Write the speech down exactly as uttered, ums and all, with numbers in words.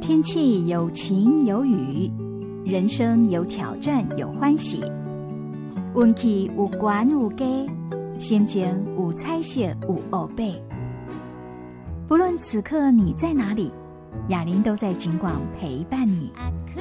天气有晴有雨，人生有挑战有欢喜，运气有悬有低，心情有彩色有乌白。不论此刻你在哪里，雅玲都在景广陪伴你。